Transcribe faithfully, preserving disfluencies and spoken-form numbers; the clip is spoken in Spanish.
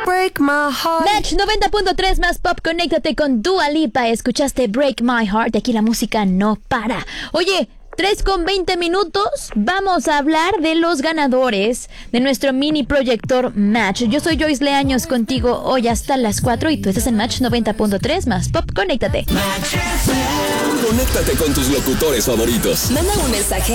Break my heart. Match noventa punto tres más pop, conéctate con Dua Lipa. Escuchaste Break My Heart, de aquí la música no para. Oye, tres con veinte minutos, vamos a hablar de los ganadores de nuestro mini proyector Match. Yo soy Joyce Leaños contigo hoy hasta las cuatro y tú estás en Match noventa punto tres más pop, conéctate. Conéctate con tus locutores favoritos. Manda un mensaje